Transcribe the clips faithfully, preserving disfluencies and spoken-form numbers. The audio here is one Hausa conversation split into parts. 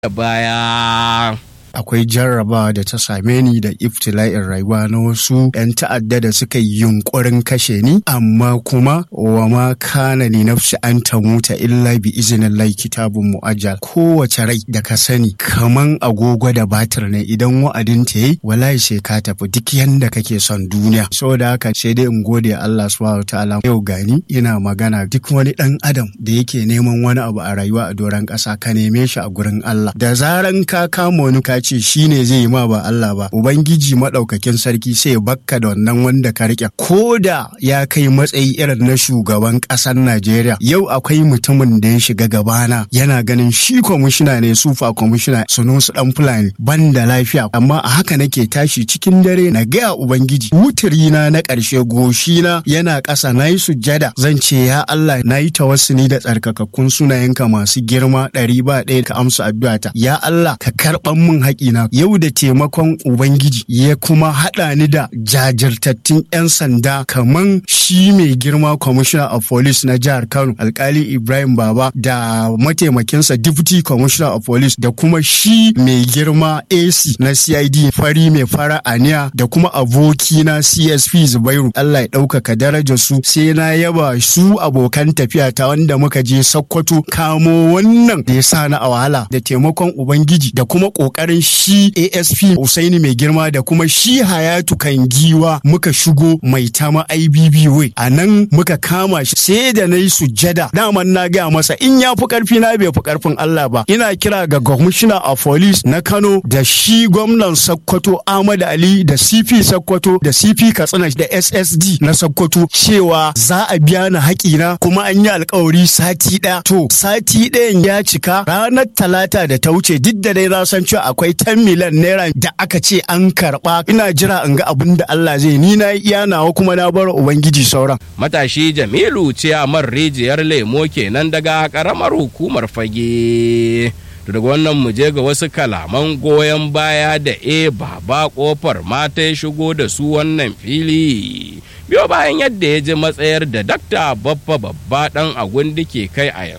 baya. Akwai jarrabawa da ta same ni da iftila'in rayuwa na wasu 'yan ta'adda da suka yi yunkurin kashe ni, amma kuma wa ma kana li nafsi an tamuta illa bi iznillahi kitabun mu'ajjal. Kowace rai da ka sani kaman agogo da batir ne, idan wa'adin ta yi wallahi sai ka tafi duk yanda kake son duniya. Saboda haka sai dai in gode Allah subhanahu ta'ala, yau gani ina magana. Duk wani dan adam da yake neman wani abu a rayuwa a doron ƙasa ka neme shi a gurin Allah. Da zaran ka kama wani ka ce shi ne zai yi ma ba Allah ba, Ubangiji maɗaukakin sarki sai bakka da wannan wanda ka riƙe, ko da ya kai matsayi irin na shugaban ƙasar Najeriya. Yau akwai mutumin da ya shiga gabana yana ganin shi kwamishina ne, sufa kwamishina Sunusi ɗan Fulani, ban da lafiya, amma a haka nake tashi cikin dare na gaya Ubangiji wutirina na ƙarshe, goshina yana ƙasa, na yi sujjada, zan ce ya Allah na yi tawassuli da tsarkakakkun sunayenka masu girma ɗari ba ɗaya, ka amsa addu'ata. Ya Allah ka karɓan min haƙina. Yau da taimakon Ubangiji ya kuma haɗa ni da jajirtattun 'yan sanda kaman shi mai girma Commissioner of Police na jihar Kano Alkali Ibrahim Baba, da mataimakinsa Deputy Commissioner of Police, da kuma shi mai girma A C na C I D fari mai fara aniya, da kuma abokina C S P Zubairu. Allah ya ɗaukaka darajar su. Sai na yaba su abokan tafiya ta wanda muka je Sokoto kamo wannan da ya sa na a wahala, da taimakon Ubangiji da kuma ƙoƙarin shi A S P Usaini mai girma da kuma shi Hayatu Kangiwa, muka shigo mai tama I B B way. A nan muka kama shi, sai da na yi sujjada. Daman na gaya masa in ya fi ƙarfi na bai fi ƙarfin Allah ba. Ina kira ga Commissioner of Police na Kano da shi gwamnan Sokoto Ahmad Ali, da C P Sokoto, da C P Katsina, da S S D na Sokoto cewa za a biya ni haƙina, kuma an yi alƙawari sati ɗaya. To sati ɗayan ya cika ranar Talata da ta wuce, duk da dai na san cewa akwai ten miliyan naira da aka ce an karɓa. Ina jira in ga abin da Allah zai, ni na iya nawa kuma na bar Ubangiji sauran. Matashi Jamilu Ciyaman Rijiyar Lemo kenan daga ƙaramar hukumar Fage. daga wannan mu je ga wasu kalaman goyon baya da e baba kofar mata ya shigo da su wannan fili biyo bayan yadda ya ji matsayar da Dakta Baffa Babba dan Agundi ke kai a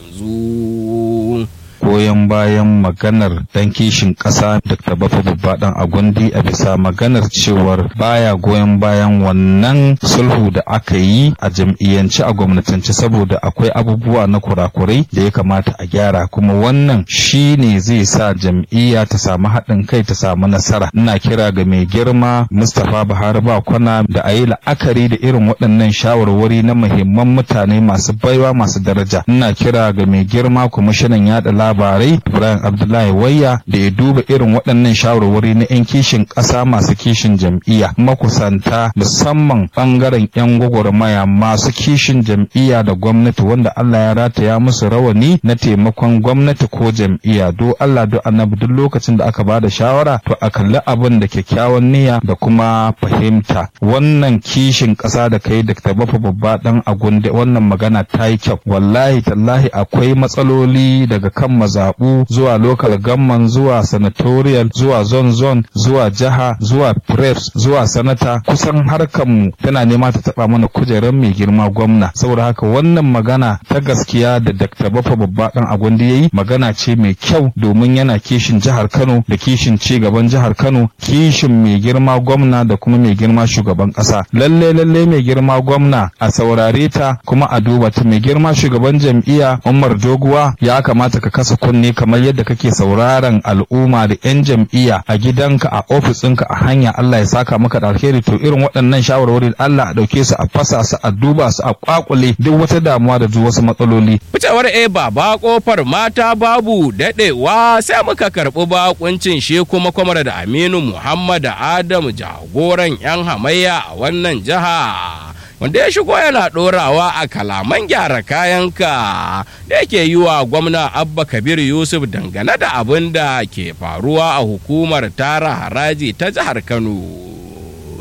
yanzu. Goyon bayan maganar dan kishin ƙasa Dakta Baffa Babba dan Agundi a bisa maganar cewar baya goyon bayan wannan sulhu da aka yi a jam'iyyance a gwamnatance, saboda akwai abubuwa na kurakurai da ya kamata a gyara, kuma wannan shi ne zai sa jam'iyya ta samu haɗin kai, ta samu nasara. Ina kira ga mai girma Mustapha Buhari Bakwana da a yi la'akari da irin waɗannan shawarwari na muhimman mutane masu baiwa masu daraja. Ina kira ga mai girma kwamishinan yaɗa labarai Ibrahim Abdullahi Wayya da ya duba irin waɗannan shawarwari na 'yan kishin ƙasa masu kishin jam'iyya, makusanta musamman ɓangaren 'yan gwagwarmaya masu kishin jam'iyya da gwamnati wanda Allah ya rataya musu rawani na taimakon gwamnati ko jam'iyya. Do Allah do annabi duk lokacin da aka bada shawara to a kalli abin da kyakkyawan niyya da kuma fahimta. Wannan kishin ƙasa da kai Dakta Baffa Babba dan Agundi, wannan magana ta yi kyau. Wallahi tallahi akwai matsaloli daga kan mazaɓu zuwa local government zuwa senatorial zuwa zone zone zuwa jiha zuwa preps zuwa sanata, kusan harkar mu tana nema ta taba mana kujerar mai girma gwamna. Saboda haka wannan magana ta gaskiya da Dakta Baffa Babba dan Agundi yayi magana ce mai kyau, domin yana kishin jihar Kano da kishin ci gaban jihar Kano, kishin mai girma gwamna da kuma mai girma shugaban kasa. Lalle lalle mai girma gwamna a saurare ta kuma a duba ta. Mai girma shugaban jam'iyya Umar Doguwa, ya kamata ka kasa kunne kamar yadda kake sauraron al'umma da 'yan jam'iyya a gidanka, a ofisinka, a hanya. Allah ya saka maka da alheri. To irin waɗannan shawarwari Allah a ɗauke su, a fasa su, a duba su, a kwakule duk wata damuwa da duk wasu matsaloli. Ficewar e baba kofar mata babu daɗewa sai muka karɓi bakuncin shi kuma kwamar da Aminu Muhammad Adamu, jagoran 'yan hamayya a wannan jiha, wanda ya shigo yana ɗorawa a kalaman gyara kayanka da yake yi wa gwamna Abba Kabir Yusuf dangane da abin da ke faruwa a hukumar tara haraji ta jihar Kano.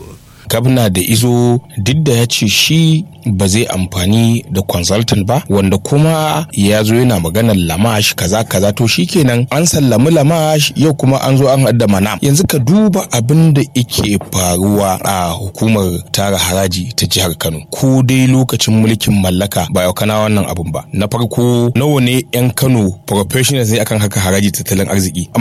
gabna da izo duk da ya ce shi ba zai amfani da consultant ba, wanda kuma ya zo yana maganar lamash kaza kaza, to shikenan an sallami lamash, yau kuma an zo an hadda mana. Yanzu ka duba abin da yake faruwa a hukumar tara haraji ta jihar Kano, ko dai lokacin mulkin mallaka ba yau kana wannan abun ba. Na farko nawa ne yan Kano professionals ne akan haka haraji tattalin arziki.